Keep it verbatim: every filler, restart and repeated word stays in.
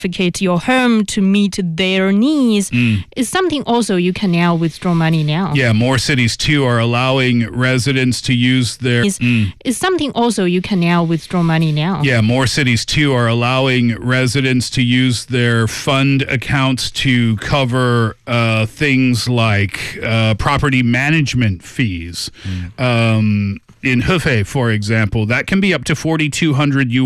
your home to meet their needs mm. is something also you can now withdraw money now. Yeah, more cities too are allowing residents to use their is, mm. is something also you can now withdraw money now. Yeah, more cities too are allowing residents to use their fund accounts to cover uh, things like uh, property management fees. Mm. Um, in Hefei, for example, that can be up to forty-two hundred U S